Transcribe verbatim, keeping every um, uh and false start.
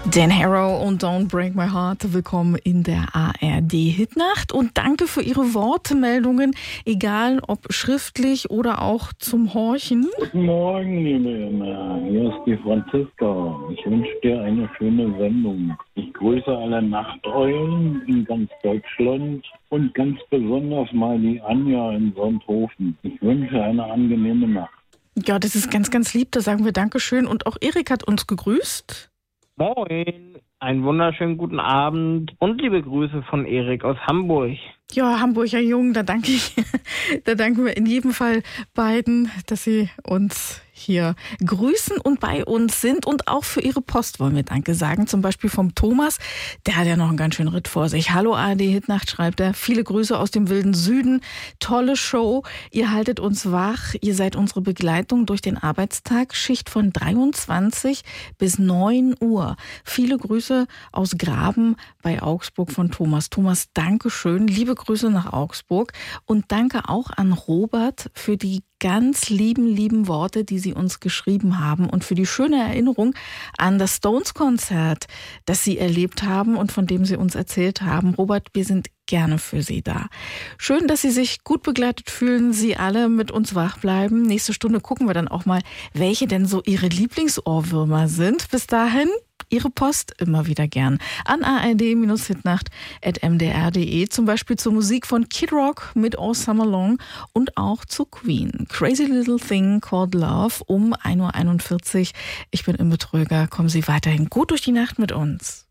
Dan Harrow und Don't Break My Heart, willkommen in der A R D-Hitnacht und danke für Ihre Wortmeldungen, egal ob schriftlich oder auch zum Horchen. Guten Morgen, liebe Emma. Hier ist die Franziska. Ich wünsche dir eine schöne Sendung. Ich grüße alle Nachteulen in ganz Deutschland und ganz besonders mal die Anja in Sonthofen. Ich wünsche eine angenehme Nacht. Ja, das ist ganz, ganz lieb, da sagen wir Dankeschön und auch Erik hat uns gegrüßt. Moin, einen wunderschönen guten Abend und liebe Grüße von Erik aus Hamburg. Ja, Hamburger Jungen, da danke ich, da danken wir in jedem Fall beiden, dass sie uns hier grüßen und bei uns sind und auch für ihre Post wollen wir Danke sagen, zum Beispiel vom Thomas, der hat ja noch einen ganz schönen Ritt vor sich. Hallo A R D-Hitnacht, schreibt er, viele Grüße aus dem wilden Süden, tolle Show, ihr haltet uns wach, ihr seid unsere Begleitung durch den Arbeitstag, Schicht von dreiundzwanzig bis neun Uhr. Viele Grüße aus Graben bei Augsburg von Thomas. Thomas, danke schön, liebe Grüße nach Augsburg und danke auch an Robert für die ganz lieben, lieben Worte, die Sie uns geschrieben haben und für die schöne Erinnerung an das Stones-Konzert, das Sie erlebt haben und von dem Sie uns erzählt haben. Robert, wir sind gerne für Sie da. Schön, dass Sie sich gut begleitet fühlen, Sie alle mit uns wach bleiben. Nächste Stunde gucken wir dann auch mal, welche denn so Ihre Lieblingsohrwürmer sind. Bis dahin Ihre Post immer wieder gern an a r d hitnacht at m d r punkt d e, zum Beispiel zur Musik von Kid Rock mit All Summer Long und auch zu Queen. Crazy Little Thing Called Love um ein Uhr einundvierzig. Ich bin Imme Tröger. Kommen Sie weiterhin gut durch die Nacht mit uns.